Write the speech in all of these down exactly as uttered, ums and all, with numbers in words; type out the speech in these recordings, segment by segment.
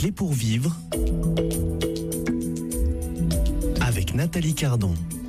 clés pour vivre avec Nathalie Cardon.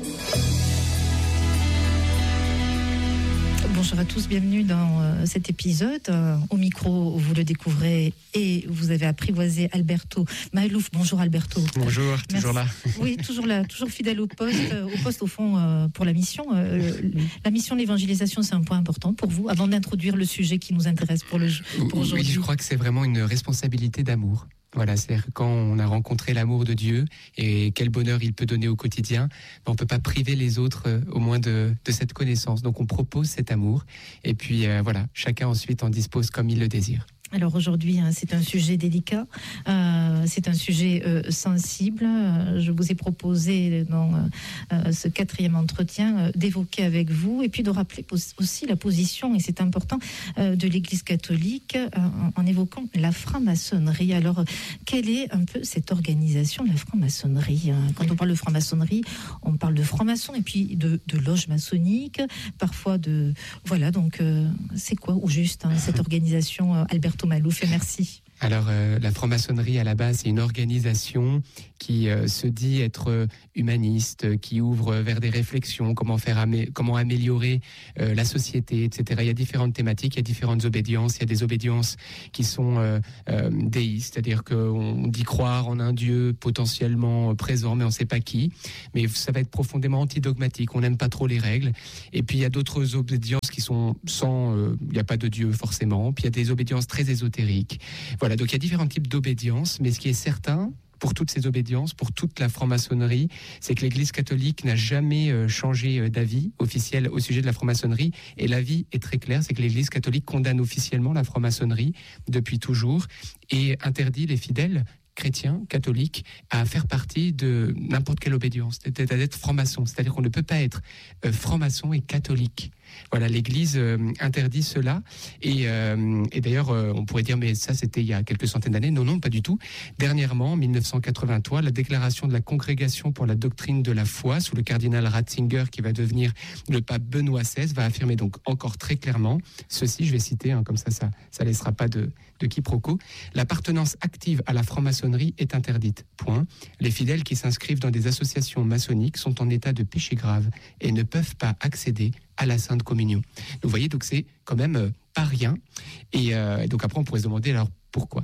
Bonjour à tous, bienvenue dans euh, cet épisode. Euh, au micro, vous le découvrez et vous avez apprivoisé Alberto Maalouf. Bonjour Alberto. Bonjour, Merci. toujours là. Oui, toujours là, toujours fidèle au poste, euh, au poste au fond euh, pour la mission. Euh, la mission de l'évangélisation, c'est un point important pour vous, avant d'introduire le sujet qui nous intéresse pour, le, pour aujourd'hui. Oui, je crois que c'est vraiment une responsabilité d'amour. Voilà, c'est-à-dire que quand on a rencontré l'amour de Dieu et quel bonheur il peut donner au quotidien, on ne peut pas priver les autres euh, au moins de, de cette connaissance. Donc on propose cet amour et puis euh, voilà, chacun ensuite en dispose comme il le désire. Alors aujourd'hui, hein, c'est un sujet délicat, euh, c'est un sujet euh, sensible. Euh, je vous ai proposé dans euh, ce quatrième entretien euh, d'évoquer avec vous et puis de rappeler pos- aussi la position, et c'est important, euh, de l'Église catholique euh, en, en évoquant la franc-maçonnerie. Alors, quelle est un peu cette organisation, la franc-maçonnerie, hein? Quand on parle de franc-maçonnerie, on parle de franc-maçon et puis de, de loge maçonnique, parfois de... Voilà, donc euh, c'est quoi au juste hein, cette organisation, euh, Albert Maalouf, et merci. Alors, euh, la franc-maçonnerie, à la base, c'est une organisation qui euh, se dit être euh, humaniste, qui ouvre vers des réflexions, comment faire, amé- comment améliorer euh, la société, et cetera. Il y a différentes thématiques, il y a différentes obédiences. Il y a des obédiences qui sont euh, euh, déistes, c'est-à-dire qu'on dit croire en un Dieu potentiellement présent, mais on ne sait pas qui. Mais ça va être profondément antidogmatique. On n'aime pas trop les règles. Et puis, il y a d'autres obédiences qui sont sans... Euh, il n'y a pas de Dieu, forcément. Puis, il y a des obédiences très ésotériques. Voilà. Voilà, donc il y a différents types d'obédience, mais ce qui est certain pour toutes ces obédiences, pour toute la franc-maçonnerie, c'est que l'Église catholique n'a jamais euh, changé euh, d'avis officiel au sujet de la franc-maçonnerie. Et l'avis est très clair, c'est que l'Église catholique condamne officiellement la franc-maçonnerie depuis toujours et interdit les fidèles chrétiens, catholiques, à faire partie de n'importe quelle obédience, c'est-à-dire d'être franc-maçon. C'est-à-dire qu'on ne peut pas être euh, franc-maçon et catholique. Voilà, l'Église euh, interdit cela. Et, euh, et d'ailleurs, euh, on pourrait dire, mais ça, c'était il y a quelques centaines d'années. Non, non, pas du tout. Dernièrement, en dix-neuf cent quatre-vingt-trois, la déclaration de la Congrégation pour la doctrine de la foi, sous le cardinal Ratzinger, qui va devenir le pape Benoît seize, va affirmer donc encore très clairement ceci, je vais citer, hein, comme ça, ça ça laissera pas de, de quiproquo. L'appartenance active à la franc-maçonnerie est interdite. Point. Les fidèles qui s'inscrivent dans des associations maçonniques sont en état de péché grave et ne peuvent pas accéder à la Sainte Communion. Donc, vous voyez, donc c'est quand même euh, pas rien. Et euh, donc après, on pourrait se demander alors pourquoi.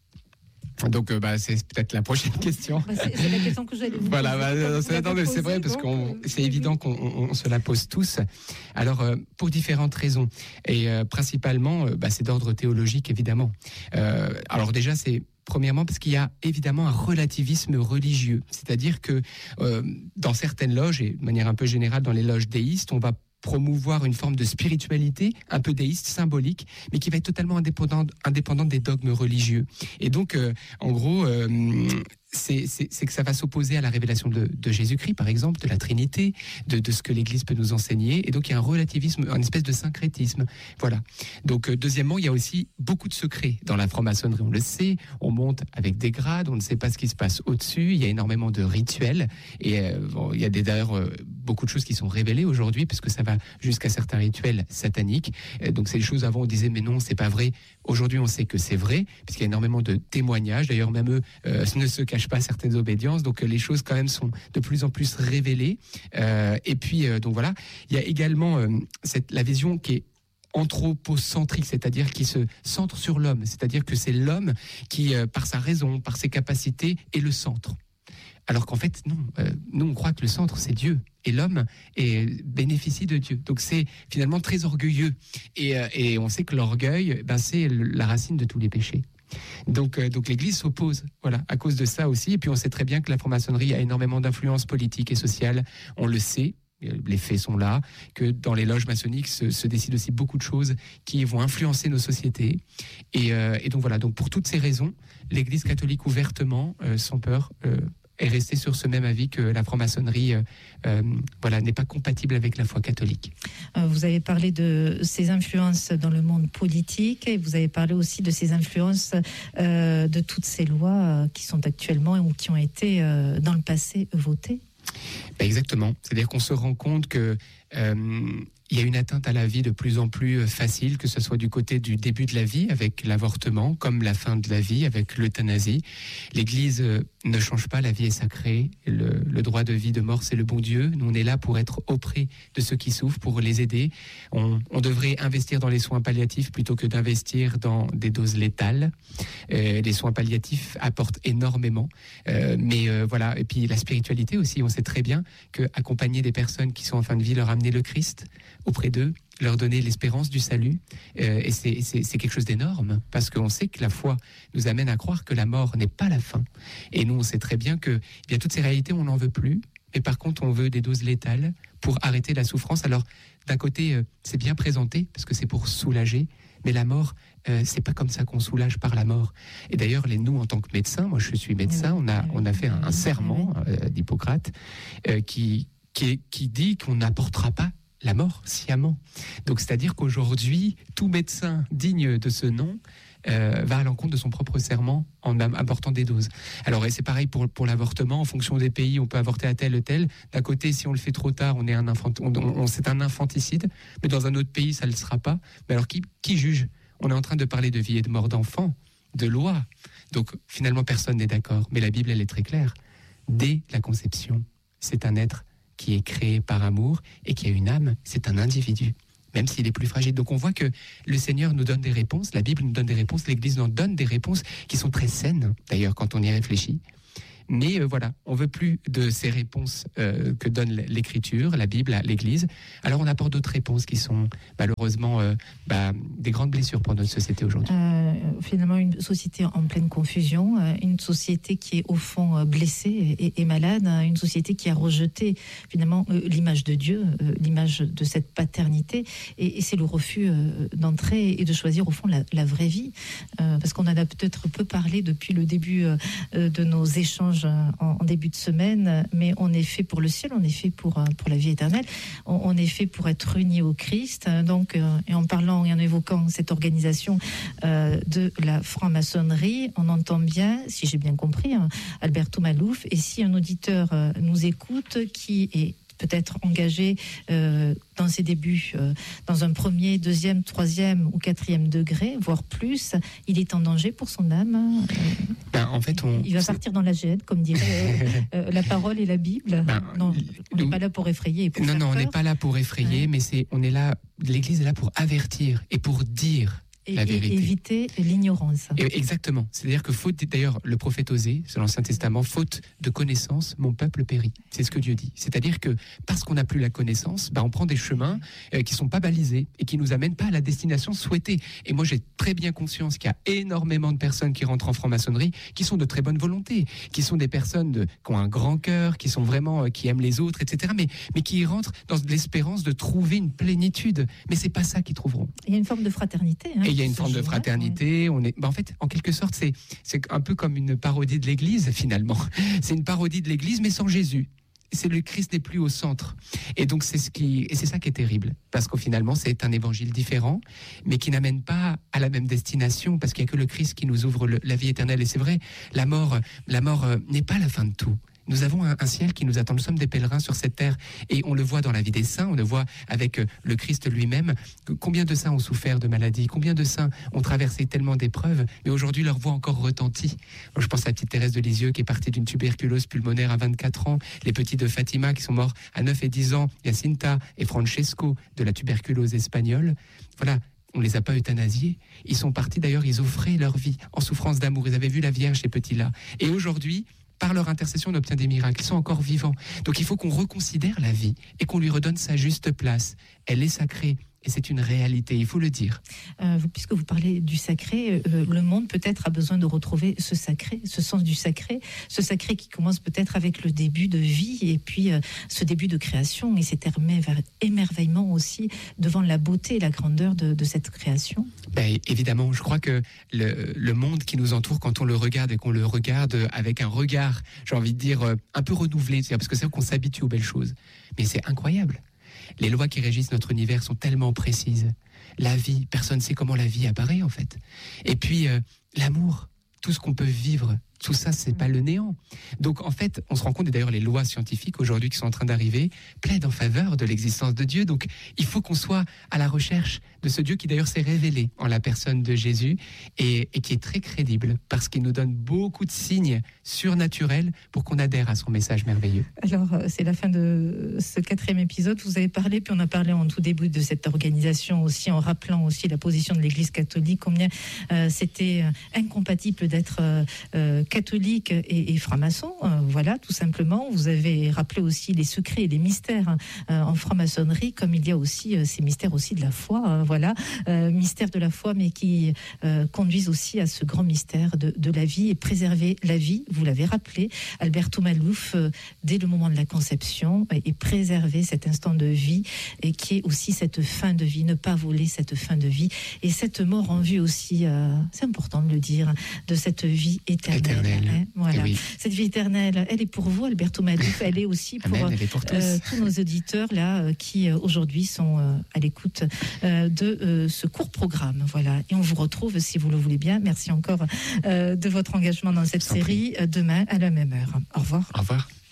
Donc, euh, bah, c'est peut-être la prochaine question. Bah, c'est, c'est la question que j'allais vous Voilà, poser. bah, c'est, non, mais c'est vrai parce que c'est évident qu'on on, on se la pose tous. Alors, euh, pour différentes raisons. Et euh, principalement, euh, bah, c'est d'ordre théologique, évidemment. Euh, alors déjà, c'est premièrement, parce qu'il y a évidemment un relativisme religieux. C'est-à-dire que euh, dans certaines loges, et de manière un peu générale dans les loges déistes, on va promouvoir une forme de spiritualité un peu déiste, symbolique, mais qui va être totalement indépendante, indépendante des dogmes religieux. Et donc, euh, en gros... Euh, C'est, c'est, c'est que ça va s'opposer à la révélation de, de Jésus-Christ, par exemple, de la Trinité, de, de ce que l'Église peut nous enseigner. Et donc, il y a un relativisme, une espèce de syncrétisme. Voilà. Donc, euh, deuxièmement, il y a aussi beaucoup de secrets dans la franc-maçonnerie. On le sait, on monte avec des grades, on ne sait pas ce qui se passe au-dessus. Il y a énormément de rituels. Et euh, bon, il y a des, d'ailleurs euh, beaucoup de choses qui sont révélées aujourd'hui, puisque ça va jusqu'à certains rituels sataniques. Euh, donc, c'est des choses, avant, on disait, mais non, c'est pas vrai. Aujourd'hui, on sait que c'est vrai, puisqu'il y a énormément de témoignages. D'ailleurs, même eux euh, ne se cachent pas certaines obédiences, donc euh, les choses quand même sont de plus en plus révélées. Euh, et puis, euh, donc voilà, il y a également euh, cette, la vision qui est anthropocentrique, c'est-à-dire qui se centre sur l'homme, c'est-à-dire que c'est l'homme qui, euh, par sa raison, par ses capacités, est le centre. Alors qu'en fait, non, euh, nous on croit que le centre c'est Dieu et l'homme est, bénéficie de Dieu. Donc c'est finalement très orgueilleux et, euh, et on sait que l'orgueil, ben, c'est la racine de tous les péchés. Donc, euh, donc l'Église s'oppose, voilà, à cause de ça aussi. Et puis on sait très bien que la franc-maçonnerie a énormément d'influence politique et sociale. On le sait, les faits sont là, que dans les loges maçonniques se, se décident aussi beaucoup de choses qui vont influencer nos sociétés. Et, euh, et donc voilà, donc pour toutes ces raisons, l'Église catholique ouvertement, euh, sans peur, euh, est restée sur ce même avis que la franc-maçonnerie euh, euh, voilà, n'est pas compatible avec la foi catholique. Vous avez parlé de ces influences dans le monde politique et vous avez parlé aussi de ces influences euh, de toutes ces lois qui sont actuellement ou qui ont été euh, dans le passé votées. Ben exactement. C'est-à-dire qu'on se rend compte que euh, il y a une atteinte à la vie de plus en plus facile, que ce soit du côté du début de la vie avec l'avortement, comme la fin de la vie avec l'euthanasie. L'Église ne change pas, la vie est sacrée, le, le droit de vie, de mort, c'est le bon Dieu. Nous, on est là pour être auprès de ceux qui souffrent, pour les aider. On, on devrait investir dans les soins palliatifs plutôt que d'investir dans des doses létales. Euh, les soins palliatifs apportent énormément, euh, mais euh, voilà. Et puis la spiritualité aussi, on sait très bien que accompagner des personnes qui sont en fin de vie, leur amener le Christ auprès d'eux, leur donner l'espérance du salut, euh, et c'est, c'est, c'est quelque chose d'énorme, parce qu'on sait que la foi nous amène à croire que la mort n'est pas la fin. Et nous, on sait très bien que eh bien, toutes ces réalités, on n'en veut plus, mais par contre, on veut des doses létales pour arrêter la souffrance. Alors, d'un côté, euh, c'est bien présenté, parce que c'est pour soulager, mais la mort, euh, c'est pas comme ça qu'on soulage par la mort. Et d'ailleurs, les, nous, en tant que médecins, moi je suis médecin, on a, on a fait un, un serment euh, d'Hippocrate euh, qui, qui, qui dit qu'on n'apportera pas la mort sciemment. Donc, c'est-à-dire qu'aujourd'hui, tout médecin digne de ce nom euh, va à l'encontre de son propre serment en apportant des doses. Alors, et c'est pareil pour, pour l'avortement. En fonction des pays, on peut avorter à tel ou tel. D'un côté, si on le fait trop tard, on est un infant, on, on, c'est un infanticide. Mais dans un autre pays, ça ne le sera pas. Mais alors, qui, qui juge ? On est en train de parler de vie et de mort d'enfants, de loi. Donc, finalement, personne n'est d'accord. Mais la Bible, elle est très claire. Dès la conception, c'est un être qui est créé par amour et qui a une âme, c'est un individu, même s'il est plus fragile. Donc on voit que le Seigneur nous donne des réponses, la Bible nous donne des réponses, l'Église nous donne des réponses qui sont très saines, d'ailleurs, quand on y réfléchit. Mais euh, voilà, on veut plus de ces réponses euh, que donne l'Écriture, la Bible, l'Église. Alors on apporte d'autres réponses qui sont malheureusement euh, bah, des grandes blessures pour notre société aujourd'hui. Euh, finalement, une société en pleine confusion, euh, une société qui est au fond euh, blessée et, et malade, euh, une société qui a rejeté finalement euh, l'image de Dieu, euh, l'image de cette paternité, et, et c'est le refus euh, d'entrer et de choisir au fond la, la vraie vie, euh, parce qu'on en a peut-être peu parlé depuis le début euh, de nos échanges En, en début de semaine, mais on est fait pour le ciel, on est fait pour, pour la vie éternelle, on, on est fait pour être unis au Christ. Donc, euh, et en parlant et en évoquant cette organisation euh, de la franc-maçonnerie, on entend bien, si j'ai bien compris, hein, Alberto Malouf, et si un auditeur euh, nous écoute qui est peut-être engagé euh, dans ses débuts, euh, dans un premier, deuxième, troisième ou quatrième degré, voire plus, il est en danger pour son âme. Euh, ben, en fait, on... Il va partir dans la gêne, comme dirait euh, euh, la parole et la Bible. Ben, non, on n'est pas là pour effrayer et pour Non, faire non, peur. on n'est pas là pour effrayer, ouais. mais c'est, on est là, l'Église est là pour avertir et pour dire. Et, la vérité. Et éviter l'ignorance. Et exactement. C'est-à-dire que faute, d'ailleurs, le prophète Osée, sur l'Ancien Testament, faute de connaissance, mon peuple périt. C'est ce que Dieu dit. C'est-à-dire que parce qu'on n'a plus la connaissance, bah, on prend des chemins euh, qui sont pas balisés et qui nous amènent pas à la destination souhaitée. Et moi, j'ai très bien conscience qu'il y a énormément de personnes qui rentrent en franc-maçonnerie, qui sont de très bonne volonté, qui sont des personnes de, qui ont un grand cœur, qui sont vraiment, euh, qui aiment les autres, et cetera. Mais, mais qui y rentrent dans l'espérance de trouver une plénitude. Mais c'est pas ça qu'ils trouveront. Il y a une forme de fraternité. Hein. Il y a une forme de fraternité. On est, ben en fait, en quelque sorte, c'est, c'est un peu comme une parodie de l'Église, finalement. C'est une parodie de l'Église, mais sans Jésus. C'est le Christ n'est plus au centre. Et donc, c'est ce qui, et c'est ça qui est terrible. Parce qu'au finalement, c'est un évangile différent, mais qui n'amène pas à la même destination, parce qu'il n'y a que le Christ qui nous ouvre le, la vie éternelle. Et c'est vrai, la mort, la mort euh, n'est pas la fin de tout. Nous avons un, un ciel qui nous attend. Nous sommes des pèlerins sur cette terre. Et on le voit dans la vie des saints, on le voit avec euh, le Christ lui-même. Combien de saints ont souffert de maladies, combien de saints ont traversé tellement d'épreuves, mais aujourd'hui leur voix encore retentit. Moi, je pense à la petite Thérèse de Lisieux qui est partie d'une tuberculose pulmonaire à vingt-quatre ans, les petits de Fatima qui sont morts à neuf et dix ans, Jacinta et Francesco de la tuberculose espagnole. Voilà. On ne les a pas euthanasiés. Ils sont partis, d'ailleurs, ils offraient leur vie en souffrance d'amour. Ils avaient vu la Vierge, ces petits-là. Et aujourd'hui, par leur intercession, on obtient des miracles. Ils sont encore vivants. Donc il faut qu'on reconsidère la vie et qu'on lui redonne sa juste place. Elle est sacrée. Et c'est une réalité, il faut le dire. Euh, puisque vous parlez du sacré, euh, le monde peut-être a besoin de retrouver ce sacré, ce sens du sacré, ce sacré qui commence peut-être avec le début de vie et puis euh, ce début de création et cet émerveillement aussi devant la beauté et la grandeur de, de cette création. Ben, évidemment, je crois que le, le monde qui nous entoure, quand on le regarde et qu'on le regarde avec un regard, j'ai envie de dire, un peu renouvelé, parce que c'est vrai qu'on s'habitue aux belles choses, mais c'est incroyable. Les lois qui régissent notre univers sont tellement précises. La vie, personne ne sait comment la vie apparaît en fait. Et puis, euh, l'amour, tout ce qu'on peut vivre tout ça, c'est pas le néant. Donc, en fait, on se rend compte, et d'ailleurs, les lois scientifiques aujourd'hui qui sont en train d'arriver plaident en faveur de l'existence de Dieu. Donc, il faut qu'on soit à la recherche de ce Dieu qui, d'ailleurs, s'est révélé en la personne de Jésus et, et qui est très crédible parce qu'il nous donne beaucoup de signes surnaturels pour qu'on adhère à son message merveilleux. Alors, c'est la fin de ce quatrième épisode. Vous avez parlé, puis on a parlé en tout début de cette organisation aussi, en rappelant aussi la position de l'Église catholique, combien euh, c'était incompatible d'être euh, euh, catholique et, et franc-maçon. Euh, voilà, tout simplement. Vous avez rappelé aussi les secrets et les mystères euh, en franc-maçonnerie, comme il y a aussi euh, ces mystères aussi de la foi. Hein, voilà, euh, mystères de la foi, mais qui euh, conduisent aussi à ce grand mystère de, de la vie et préserver la vie. Vous l'avez rappelé, Alberto Malouf, euh, dès le moment de la conception, et, et préserver cet instant de vie et qui est aussi cette fin de vie, ne pas voler cette fin de vie et cette mort en vue aussi. Euh, c'est important de le dire, de cette vie éternelle. Éternelle. Hein, voilà. Oui. Cette vie éternelle, elle est pour vous, Alberto Malouf, elle est aussi pour, Amen, elle est pour tous. Euh, tous nos auditeurs là euh, qui euh, aujourd'hui sont euh, à l'écoute euh, de euh, ce court programme. Voilà. Et on vous retrouve, si vous le voulez bien. Merci encore euh, de votre engagement dans cette Sans série, euh, demain à la même heure. Au revoir. Au revoir.